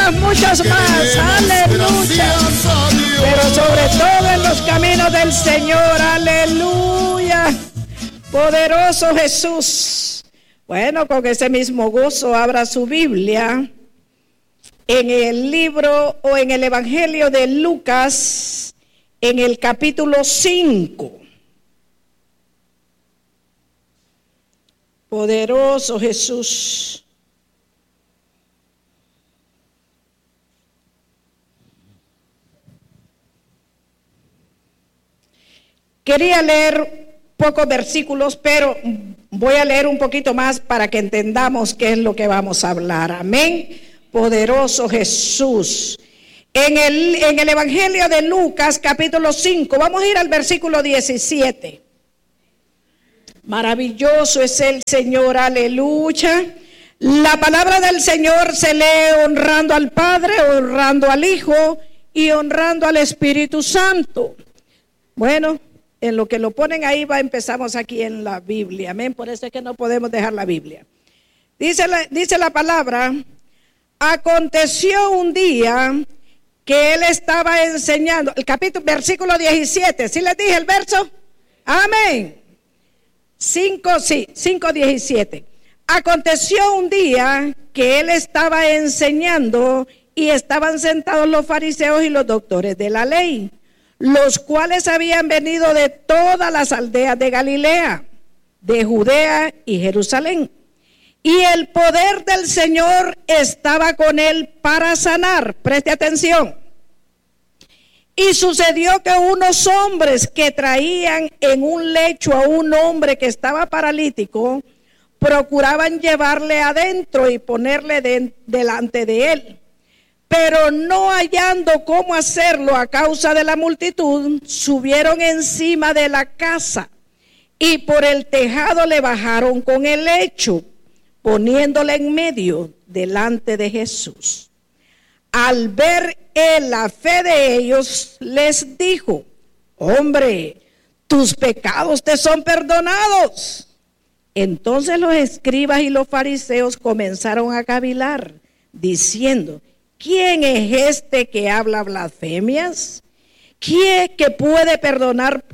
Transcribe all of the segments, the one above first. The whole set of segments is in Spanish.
muchos más, aleluya. Pero sobre todo en los caminos del Señor, aleluya. Poderoso Jesús. Bueno, con ese mismo gozo abra su Biblia en el libro o en el Evangelio de Lucas, en el capítulo 5. Poderoso Jesús. Quería leer pocos versículos, pero voy a leer un poquito más para que entendamos qué es lo que vamos a hablar. Amén. Poderoso Jesús. En el Evangelio de Lucas, capítulo 5, vamos a ir al versículo 17. Maravilloso es el Señor, aleluya. La palabra del Señor se lee honrando al Padre, honrando al Hijo y honrando al Espíritu Santo. Bueno, en lo que lo ponen ahí empezamos aquí en la Biblia, amén. Por eso es que no podemos dejar la Biblia. Dice la palabra: aconteció un día que él estaba enseñando, versículo 17, ¿sí les dije el verso? Amén. 5:17. Aconteció un día que él estaba enseñando y estaban sentados los fariseos y los doctores de la ley, los cuales habían venido de todas las aldeas de Galilea, de Judea y Jerusalén. Y el poder del Señor estaba con él para sanar. Preste atención. Y sucedió que unos hombres que traían en un lecho a un hombre que estaba paralítico, procuraban llevarle adentro y ponerle delante de él. Pero no hallando cómo hacerlo a causa de la multitud, subieron encima de la casa y por el tejado le bajaron con el lecho, poniéndole en medio delante de Jesús. Al ver él la fe de ellos, les dijo: hombre, tus pecados te son perdonados. Entonces los escribas y los fariseos comenzaron a cavilar, diciendo: ¿quién es este que habla blasfemias? ¿Quién puede perdonar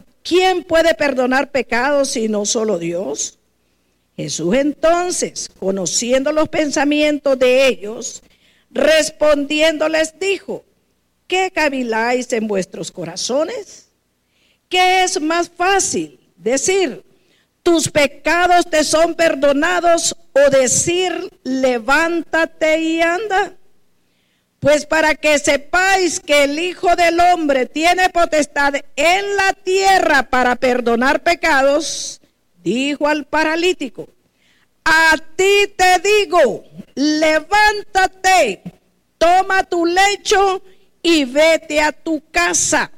pecados sino solo Dios? Jesús entonces, conociendo los pensamientos de ellos, respondiendo les dijo: ¿qué caviláis en vuestros corazones? ¿Qué es más fácil, decir: tus pecados te son perdonados, o decir: levántate y anda? Pues para que sepáis que el Hijo del Hombre tiene potestad en la tierra para perdonar pecados, dijo al paralítico: a ti te digo, levántate, toma tu lecho y vete a tu casa.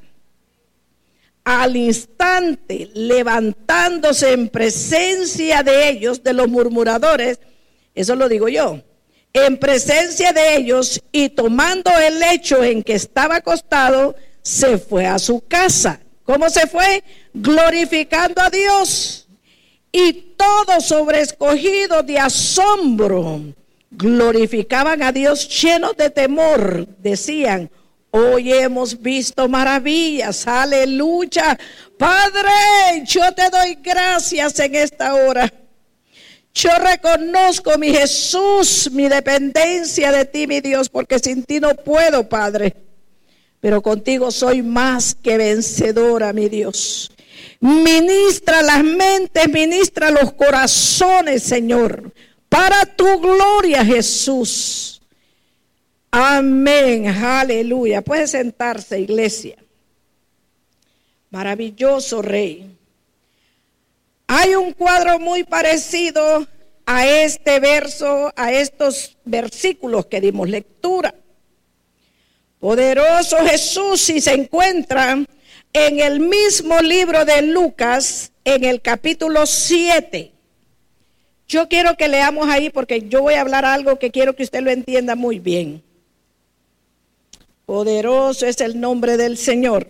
Al instante, levantándose en presencia de ellos, de los murmuradores, eso lo digo yo, en presencia de ellos, y tomando el lecho en que estaba acostado, se fue a su casa. ¿Cómo se fue? Glorificando a Dios. Y todos sobrescogidos de asombro glorificaban a Dios, llenos de temor. Decían: hoy hemos visto maravillas. Aleluya. Padre, yo te doy gracias en esta hora. Yo reconozco, mi Jesús, mi dependencia de ti, mi Dios, porque sin ti no puedo, Padre. Pero contigo soy más que vencedora, mi Dios. Ministra las mentes, ministra los corazones, Señor, para tu gloria, Jesús. Amén, aleluya. Puede sentarse, iglesia. Maravilloso Rey. Hay un cuadro muy parecido a este verso, a estos versículos que dimos lectura. Poderoso Jesús, y se encuentra en el mismo libro de Lucas, en el capítulo 7. Yo quiero que leamos ahí porque yo voy a hablar algo que quiero que usted lo entienda muy bien. Poderoso es el nombre del Señor.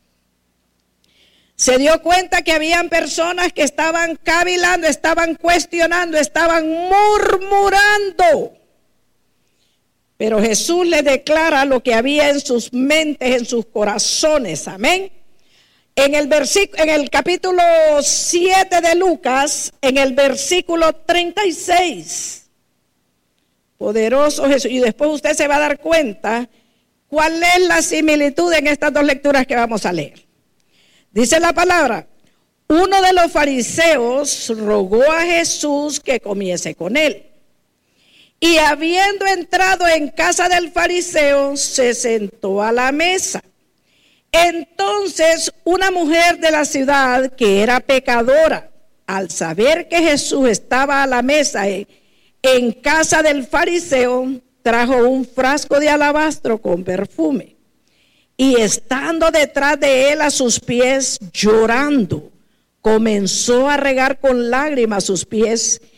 Se dio cuenta que habían personas que estaban cavilando, estaban cuestionando, estaban murmurando. Pero Jesús les declara lo que había en sus mentes, en sus corazones. Amén. En el capítulo 7 de Lucas, en el versículo 36. Poderoso Jesús. Y después usted se va a dar cuenta cuál es la similitud en estas dos lecturas que vamos a leer. Dice la palabra: uno de los fariseos rogó a Jesús que comiese con él. Y habiendo entrado en casa del fariseo, se sentó a la mesa. Entonces una mujer de la ciudad, que era pecadora, al saber que Jesús estaba a la mesa en casa del fariseo, trajo un frasco de alabastro con perfume. Y estando detrás de él a sus pies, llorando, comenzó a regar con lágrimas sus pies